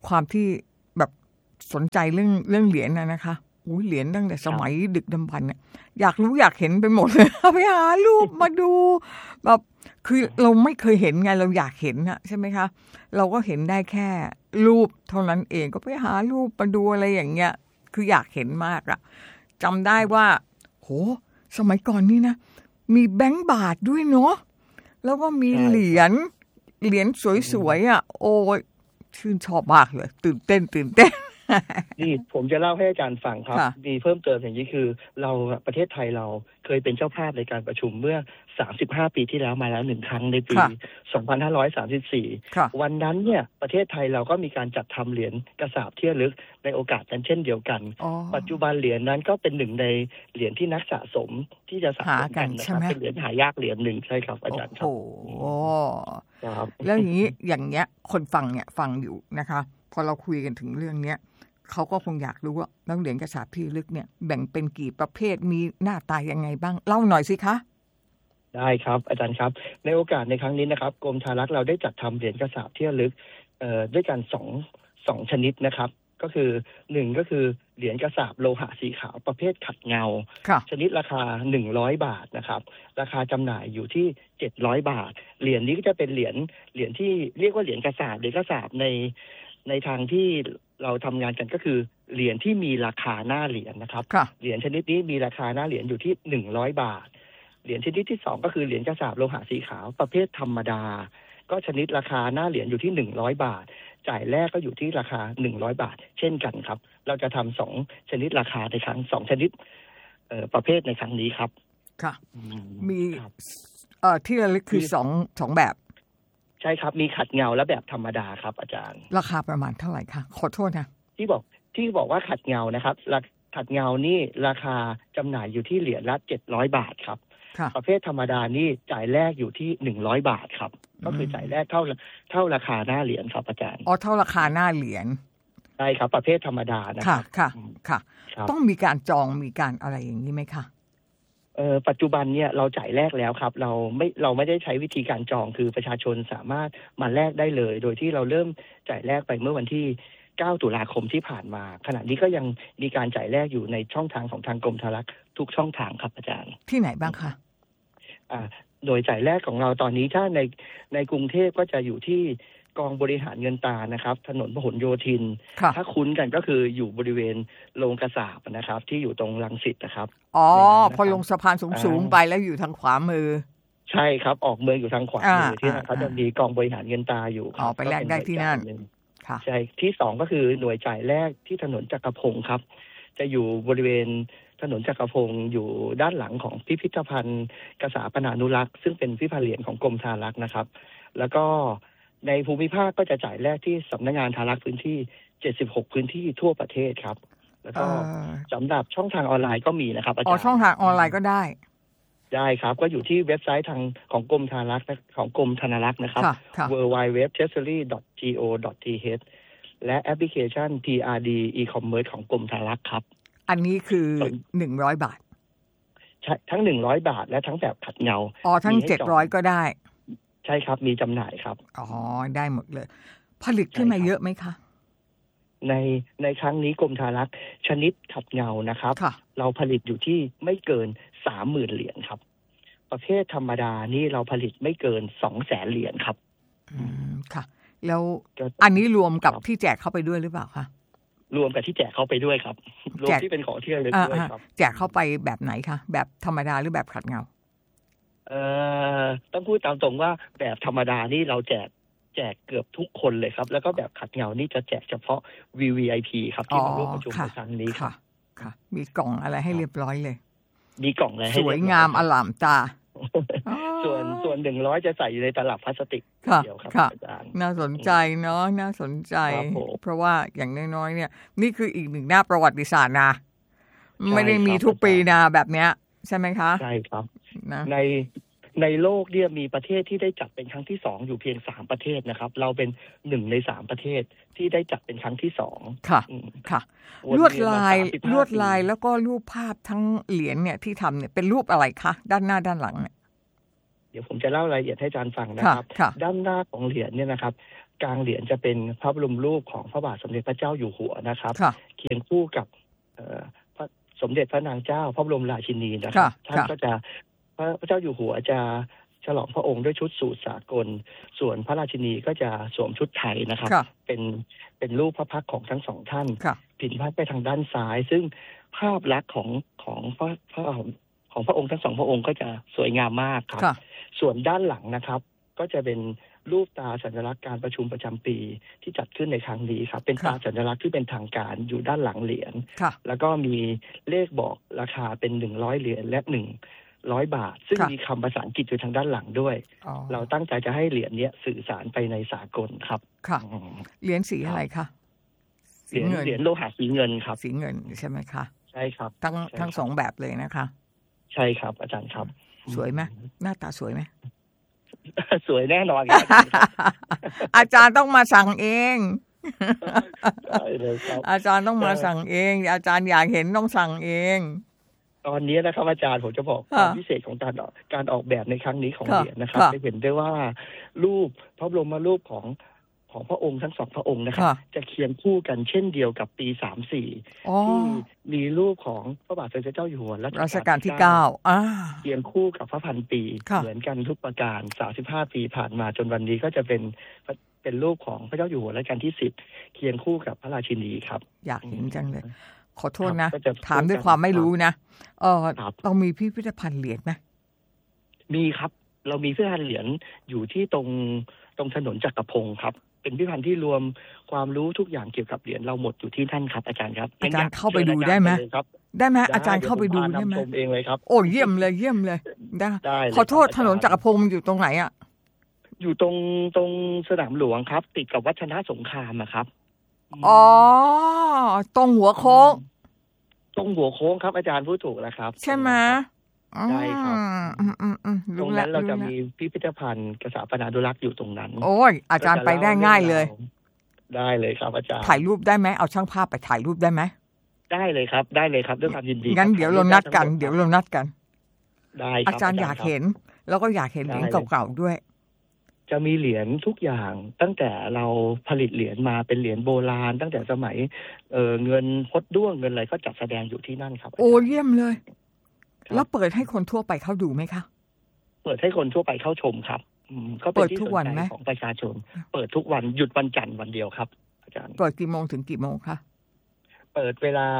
ความที่แบบสนใจเรื่องเหรียญนะคะเหรียญตั้งแต่สมัยดึกดำบรรพ์เนี่ยอยากรู้อยากเห็นไปหมดเลยไปหารูปมาดูแบบคือเราไม่เคยเห็นไงเราอยากเห็นนะใช่ไหมคะเราก็เห็นได้แค่รูปเท่านั้นเองก็ไปหารูปมาดูอะไรอย่างเงี้ยคืออยากเห็นมากอะจำได้ว่าโหสมัยก่อนนี่นะมีแบงก์บาทด้วยเนาะแล้วก็มีเหรียญสวยๆอ่ะโอ้ยชื่นชอบมากเลยตื่นเต้นนี่ผมจะเล่าให้อาจารย์ฟังครับมีเพิ่มเติมอย่างนี้คือเราประเทศไทยเราเคยเป็นเจ้าภาพในการประชุมเมื่อ35ปีที่แล้วมาแล้ว1ครั้งในปี2534วันนั้นเนี่ยประเทศไทยเราก็มีการจัดทำเหรียญกระสาบที่ระลึกในโอกาสนั้นเช่นเดียวกันปัจจุบันเหรียญนั้นก็เป็นหนึ่งในเหรียญที่นักสะสมที่จะสะสมกันนะครับเป็นเหรียญหายากเหรียญหนึ่งใช่ครับอาจารย์ครับโอ้แล้วอย่างเงี้ยคนฟังเนี่ยฟังอยู่นะคะพอเราคุยกันถึงเรื่องเนี้ยเขาก็คงอยากรู้ว่าเหรียญกระสาบที่ระลึกเนี่ยแบ่งเป็นกี่ประเภทมีหน้าตายังไงบ้างเล่าหน่อยสิคะได้ครับอาจารย์ครับในโอกาสในครั้งนี้นะครับกรมธารักษ์เราได้จัดทำเหรียญกระสาบที่ระลึกด้วยกันสองชนิดนะครับก็คือ1ก็คือเหรียญกระสาบโลหะสีขาวประเภทขัดเงาชนิดราคา100 บาทนะครับราคาจำหน่ายอยู่ที่700 บาทเหรียญนี้ก็จะเป็นเหรียญที่เรียกว่าเหรียญกระสาบในทางที่เราทำงานกันก็คือเหรียญที่มีราคาหน้าเหรียญนะครับเหรียญชนิดนี้มีราคาหน้าเหรียญอยู่ที่100 บาทเหรียญชนิดที่2ก็คือเหรียญกระสาบโลหะสีขาวประเภทธรรมดาก็ชนิดราคาหน้าเหรียญอยู่ที่100 บาทจ่ายแรกก็อยู่ที่ราคา100 บาทเช่นกันครับเราจะทำ2ชนิดราคาในครั้ง2ชนิดประเภทในครั้งนี้ครับค่ะมีที่ระลึกคือสองแบบใช่ครับมีขัดเงาและแบบธรรมดาครับอาจารย์ราคาประมาณเท่าไหร่คะขอโทษนะที่บอกว่าขัดเงานะครับขัดเงานี่ราคาจำหน่ายอยู่ที่เหรียญละ700 บาทครับประเภทธรรมดานี่จ่ายแรกอยู่ที่100 บาทครับก็คือจ่ายแรกเท่าราคาหน้าเหรียญครับอาจารย์เท่าราคาหน้าเหรียญใช่ครับประเภทธรรมดานะครับค่ะต้องมีการจองมีการอะไรอย่างนี้ไหมคะปัจจุบันเนี่ยเราจ่ายแลกแล้วครับเราไม่ได้ใช้วิธีการจองคือประชาชนสามารถมาแลกได้เลยโดยที่เราเริ่มจ่ายแลกไปเมื่อวันที่9 ตุลาคมที่ผ่านมาขณะนี้ก็ยังมีการจ่ายแลกอยู่ในช่องทางของทางกรมธารักษ์ทุกช่องทางครับอาจารย์ที่ไหนบ้างคะโดยจ่ายแลกของเราตอนนี้ถ้าในกรุงเทพก็จะอยู่ที่กองบริหารเงินตรานะครับถนนพหลโยธินถ้าคุ้นกันก็คืออยู่บริเวณโรงกระสาบนะครับที่อยู่ตรงรังสิตนะครับพอลงสะพานสูงๆไปแล้วอยู่ทางขวามือใช่ครับออกเมืองอยู่ทางขวามือที่เขาจะมีกองบริหารเงินตราอยู่ไปแลกได้ที่นั่นใช่ที่2ก็คือหน่วยจ่ายแรกที่ถนนจักรพงศ์ครับจะอยู่บริเวณถนนจักรพงศ์อยู่ด้านหลังของพิพิธภัณฑ์กษาปนานุรักษ์ซึ่งเป็นพิพิธภัณฑ์เหรียญของกรมธารักษ์นะครับแล้วก็ในภูมิภาคก็จะจ่ายแรกที่สำนักงานธารักษ์พื้นที่76พื้นที่ทั่วประเทศครับแล้วก็สำหรับช่องทางออนไลน์ก็มีนะครับอาจารย์ช่องทางออนไลน์ก็ได้ครับก็อยู่ที่เว็บไซต์ของกรมธารักษ์ของกรมธนารักษ์นะครับ www.treasury.go.th และแอปพลิเคชัน TRD e-commerce ของกรมธารักษ์ครับอันนี้คือ100 บาทใช่ทั้ง100 บาทและทั้งแบบขัดเงาทั้ง700ก็ได้ใช่ครับมีจำหน่ายครับได้หมดเลยผลิตขึ้นมาเยอะไหมคะในครั้งนี้กรมธารักษ์ชนิดขัดเงานะครับเราผลิตอยู่ที่ไม่เกิน 30,000 เหรียญครับประเภทธรรมดานี่เราผลิตไม่เกิน 200,000 เหรียญครับค่ะแล้วอันนี้รวมกับที่แจกเข้าไปด้วยหรือเปล่าคะรวมกับที่แจกเข้าไปด้วยครับรวมที่เป็นของที่ระลึกด้วยครับแจกเข้าไปแบบไหนคะแบบธรรมดาหรือแบบขัดเงาต้องพูดตามตรงว่าแบบธรรมดานี่เราแจกเกือบทุกคนเลยครับแล้วก็แบบขัดเงานี่จะแจกเฉพาะ VVIP ครับที่มาร่วมประชุมในครั้งนี้ค่ะมีกล่องอะไรให้เรียบร้อยเลยมีกล่องอะไรให้สวยงามอลามตาส่วน100จะใส่อยู่ในตลับพลาสติกเดียวครับอาจารย์น่าสนใจเนาะน่าสนใจเพราะว่าอย่างน้อยๆเนี่ยนี่คืออีกหนึ่งหน้าประวัติศาสตร์นะไม่ได้มีทุกปีนะแบบเนี้ยใช่ไหมคะใช่ครับในโลกเนี่ยมีประเทศที่ได้จัดเป็นครั้งที่2อยู่เพียง3ประเทศนะครับเราเป็น1ใน3ประเทศที่ได้จัดเป็นครั้งที่2 ค่ะลวดลายแล้วก็รูปภาพทั้งเหรียญเนี่ยที่ทำเนี่ยเป็นรูปอะไรคะด้านหน้าด้านหลังเนี่ยเดี๋ยวผมจะเล่ารายละเอียดให้อาจารย์ฟังนะครับด้านหน้าของเหรียญเนี่ยนะครับกลางเหรียญจะเป็นพระบรมรูปของพระบาทสมเด็จพระเจ้าอยู่หัวนะครับเคียงคู่กับพระสมเด็จพระนางเจ้าพระบรมราชินีนะครับท่านก็จะพระเจ้าอยู่หัวจะฉลองพระองค์ด้วยชุดสูทสากลส่วนพระราชินีก็จะสวมชุดไทยนะครับเป็นรูปพระพักตร์ของทั้งสองท่านผินพระไปทางด้านซ้ายซึ่งภาพลักษณ์ของพระองค์ทั้งสองพระองค์ก็จะสวยงามมากครับส่วนด้านหลังนะครับก็จะเป็นรูปตราสัญลักษณ์การประชุมประจำปีที่จัดขึ้นในครั้งนี้ครับเป็นตราสัญลักษณ์ที่เป็นทางการอยู่ด้านหลังเหรียญแล้วก็มีเลขบอกราคาเป็น100เหรียญและ100 บาทซึ่งมีคำภาษาอังกฤษอยู่ทางด้านหลังด้วยเราตั้งใจจะให้เหรียญนี้สื่อสารไปในสากลครับค่ะเหรียญสีอะไรคะเหรียญโลหะสีเงินครับสีเงินใช่ไหมคะใช่ครับทั้งสองแบบเลยนะคะใช่ครับอาจารย์ครับสวยไหมหน้าตาสวยไหมสวยแน่นอนอาจารย์ต้องมาสั่งเองอาจารย์ต้องมาสั่งเองอาจารย์อยากเห็นต้องสั่งเองตอนนี้นะครับอาจารย์ผมจะบอกความพิเศษของการออกแบบในครั้งนี้ของเหรียญนะครับจะเห็นได้ว่ารูปพระบรมรูปของพระองค์ทั้งสองพระองค์นะครับจะเคียงคู่กันเช่นเดียวกับปี34ที่มีรูปของพระบาทสมเด็จเจ้าอยู่หัวรัชกาลที่9 เคียงคู่กับพระพันปีเหมือนกันทุกประการ35ปีผ่านมาจนวันนี้ก็จะเป็นรูปของพระเจ้าอยู่หัวรัชกาลที่10เคียงคู่กับพระราชินีครับอยากเห็นจังเลยขอโทษนะถามด้วยความไม่รู้นะเรามีพิพิธภัณฑ์เหรียญไหมมีครับเรามีพิพิธภัณฑ์เหรียญอยู่ที่ตรงถนนจักรพงศ์ครับเป็นพิพิธภัณฑ์ที่รวมความรู้ทุกอย่างเกี่ยวกับเหรียญเราหมดอยู่ที่ท่านครับอาจารย์ครับอาจารย์เข้าไปดูได้ไหมได้ไหมอาจารย์เข้าไปดูได้ไหมเองเลยครับโอ้เยี่ยมเลยได้ขอโทษถนนจักรพงศ์อยู่ตรงไหนอ่ะอยู่ตรงสนามหลวงครับติดกับวัฒนสงครามครับอ๋อตรงหัวโค้งครับอาจารย์พูดถูกแล้วครับใช่ไหมใช่ครับตรงนั้นเราจะมีพิพิธภัณฑ์สถาปนานุรักษ์อยู่ตรงนั้นโอ้ยอาจารย์ไปได้ง่ายเลยได้เลยครับอาจารย์ถ่ายรูปได้ไหมเอาช่างภาพไปถ่ายรูปได้ไหมได้เลยครับด้วยความยินดีงั้นเดี๋ยวเรานัดกันได้อาจารย์อยากเห็นแล้วก็อยากเห็นเหรียญเก่าๆด้วยจะมีเหรียญทุกอย่างตั้งแต่เราผลิตเหรียญมาเป็นเหรียญโบราณตั้งแต่สมัยเงินพดด้วงเงินอะไรก็จัดแสดงอยู่ที่นั่นครับโอ้เยี่ยมเลยแล้วเปิดให้คนทั่วไปเข้าดูไหมคะเปิดให้คนทั่วไปเข้าชมครับก็เป็นที่สนใจของประชาชนเปิดทุกวันหยุดวันจันทร์วันเดียวครับอาจารย์เปิดกี่โมงถึงกี่โมงคะเปิดเวลา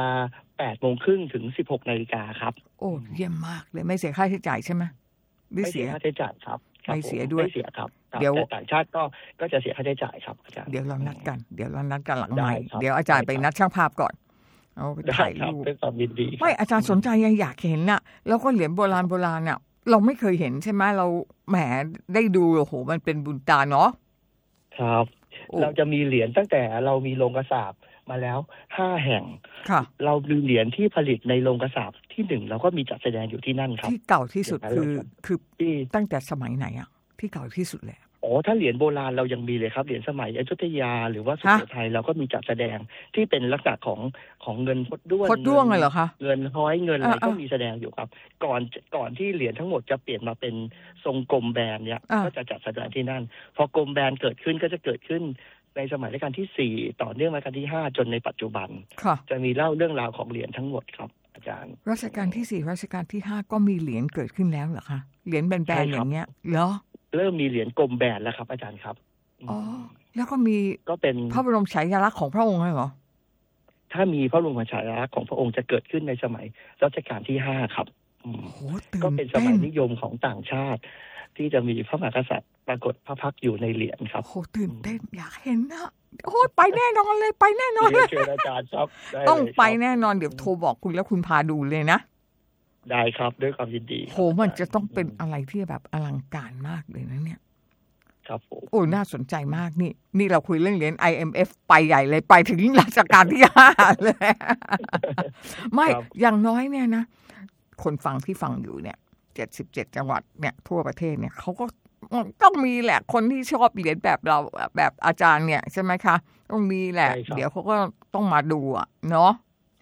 8:30 ถึง 16 นาฬิกาครับโอ้เยี่ยมมากเลยไม่เสียค่าใช้จ่ายใช่ไหมไม่เสียค่าใช้จ่ายครับไม่เสียด้วยไม่เสียครับเดี๋ยวต่างชาติก็จะเสียค่าใช้จ่ายครับอาจารย์เดี๋ยวเรานัดกันหลังใหม่เดี๋ยวอาจารย์ไปนัดช่างภาพก่อนเอาไปถ่ายรูปเป็นความยินดีไม่อาจารย์สนใจอยากเห็นน่ะแล้วก็เหรียญโบราณน่ะเราไม่เคยเห็นใช่ไหมเราแหมได้ดูโอ้โหมันเป็นบุญตาเนาะครับเราจะมีเหรียญตั้งแต่เรามีโรงกษาปณ์มาแล้ว5แห่งเรามีเหรียญที่ผลิตในโรงกษาปณ์ที่1เราก็มีจัดแสดงอยู่ที่นั่นครับที่เก่าที่สุดคือตั้งแต่สมัยไหนอ่ะที่เก่าที่สุดเลยถ้าเหรียญโบราณเรายังมีเลยครับเหรียญสมัยอยุธยาหรือว่าสุโขทัยเราก็มีจัดแสดงที่เป็นลักษณะของเงินพดด้วงเลยเหรอคะเงินห้อยเงินอะไรก็มีแสดงอยู่ครับก่อนที่เหรียญทั้งหมดจะเปลี่ยนมาเป็นทรงกลมแบนเนี่ยก็จะจัดแสดงที่นั่นพอกลมแบนเกิดขึ้นก็จะเกิดขึ้นในสมัยรัชกาลที่4ต่อเนื่องรัชกาลที่5จนในปัจจุบันจะมีเล่าเรื่องราวของเหรียญทั้งหมดครับอาจารย์รัชกาลที่4รัชกาลที่5ก็มีเหรียญเกิดขึ้นแล้วเหรอคะเหรียญแบนๆอย่างเงี้ยเหรอเริ่มมีเหรียญกลมแบนแล้วครับอาจารย์ครับแล้วก็มีเป็นพระบรมฉายาลักษณ์ของพระองค์เหรอถ้ามีพระบรมฉายาลักษณ์ของพระองค์จะเกิดขึ้นในสมัยรัชกาลที่5ครับก็เป็นสมัยนิยมของต่างชาติที่จะมีพระมหากษัตริย์ปรากฏพระพักตร์อยู่ในเหรียญครับโอ้ตื่นเต้นอยากเห็นนะโอ้ไปแน่นอนเลยไปแน่นอนเลยเชิญอาจารย์ครับต้องไปแน่นอนเดี๋ยวโทรบอกคุณแล้วคุณพาดูเลยนะได้ครับด้วยความยินดีโหมันจะต้องเป็นอะไรที่แบบอลังการมากเลยนะเนี่ยครับผมโอ้น่าสนใจมากนี่เราคุยเรื่องเหรียญ IMF ไปใหญ่เลยไปถึงรัชกาลที่5เลยไม่อย่างน้อยเนี่ยนะคนฟังที่ฟังอยู่เนี่ย77จังหวัดเนี่ยทั่วประเทศเนี่ยเขาก็ต้องมีแหละคนที่ชอบเหรียญแบบเราแบบอาจารย์เนี่ยใช่ไหมคะต้องมีแหละเดี๋ยวเขาก็ต้องมาดูเนาะ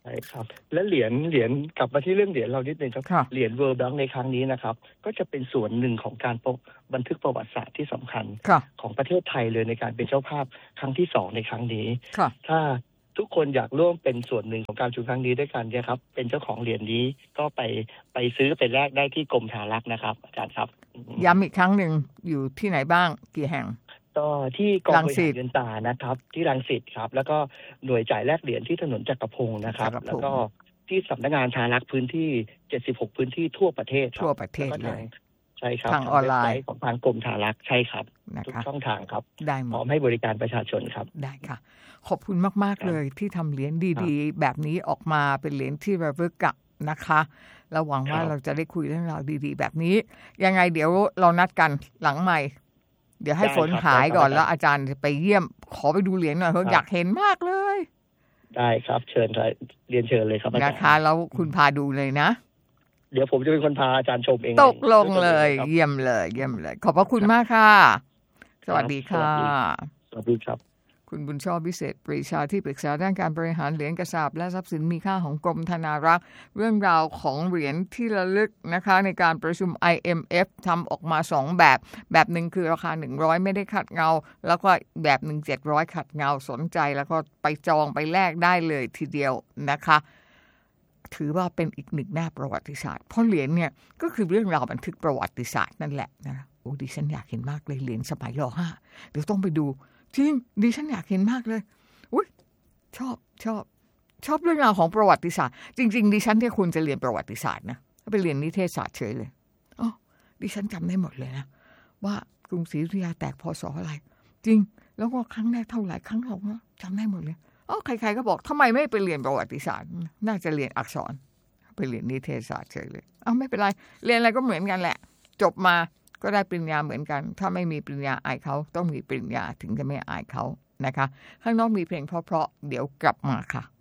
ใช่ครับและเหรียญกลับมาที่เรื่องเหรียญเรานิดนึงครับเหรียญ World Bank ในครั้งนี้นะครับก็จะเป็นส่วนหนึ่งของการบันทึกประวัติศาสตร์ที่สำคัญของประเทศไทยเลยในการเป็นเจ้าภาพครั้งที่2ในครั้งนี้ถ้าทุกคนอยากร่วมเป็นส่วนหนึ่งของการประชุมครั้งนี้ด้วยกันเนี่ยครับเป็นเจ้าของเหรียญนี้ก็ไปซื้อไปแลกได้ที่กรมธารักษ์นะครับอาจารย์ครับย้ำอีกครั้งหนึ่งอยู่ที่ไหนบ้างกี่แห่งก็ที่กองบริหารเงินตรานะครับที่รังสิตครับแล้วก็หน่วยจ่ายแลกเหรียญที่ถนนจักรพงศ์นะครับแล้วก็ที่สำนักงานธารักษ์พื้นที่76พื้นที่ทั่วประเทศเลยใช่ครับทางออนไลน์ของทางกรมธารักษ์ใช่ครับทุกช่องทางครับได้พร้อมให้บริการประชาชนครับได้ค่ะขอบคุณมากๆเลยที่ทำเหรียญดีๆแบบนี้ออกมาเป็นเหรียญที่ระลึกนะคะเราหวังว่าเราจะได้คุยเรื่องราวดีๆแบบนี้ยังไงเดี๋ยวเรานัดกันหลังใหม่เดี๋ยวให้ฝนหายก่อนแล้วอาจารย์จะไปเยี่ยมขอไปดูเหรียญหน่อยเพราะอยากเห็นมากเลยได้ครับเชิญเรียนเชิญเลยครับอาจารย์นะคะแล้วคุณพาดูเลยนะเดี๋ยวผมจะเป็นคนพาอาจารย์ชมเองตกลงเลยเยี่ยมเลยขอบพระคุณมากค่ะสวัสดีค่ะสวัสดีครับคุณบุญชอบวิเศษปรีชาที่ปรึกษาด้านการบริหารเหรียญกระสาบและทรัพย์สินมีค่าของกรมธนารักษ์เรื่องราวของเหรียญที่ระลึกนะคะในการประชุม IMF ทำออกมา2แบบหนึ่งคือราคา100ไม่ได้ขัดเงาแล้วก็แบบหนึ่ง700ขัดเงาสนใจแล้วก็ไปจองไปแลกได้เลยทีเดียวนะคะถือว่าเป็นอีกหนึ่งหน้าประวัติศาสตร์เพราะเหรียญเนี่ยก็คือเรื่องราวบันทึกประวัติศาสตร์นั่นแหละนะโอ้ดิฉันอยากเห็นมากเลยเหรียญสมัยร.5เดี๋ยวต้องไปดูจริงดิฉันอยากเห็นมากเลยอุ๊ยชอบเรื่องราวของประวัติศาสตร์จริงๆดิฉันที่ควรจะเรียนประวัติศาสตร์นะไปเรียนนิเทศศาสตร์เฉยเลยอ๋อดิฉันจำได้หมดเลยนะว่ากรุงศรีอยุธยาแตกพ.ศ.อะไรจริงแล้วก็ครั้งแรกเท่าไหร่ครั้งหลังจำได้หมดเลยอ๋อใครๆก็บอกทำไมไม่ไปเรียนประวัติศาสตร์น่าจะเรียนอักษรไปเรียนนิเทศศาสตร์เฉยเลยไม่เป็นไรเรียนอะไรก็เหมือนกันแหละจบมาก็ได้ปริญญาเหมือนกันถ้าไม่มีปริญญาอายเขาต้องมีปริญญาถึงจะไม่อายเขานะคะข้างนอกมีเพลงเพราะๆเดี๋ยวกลับมาค่ะ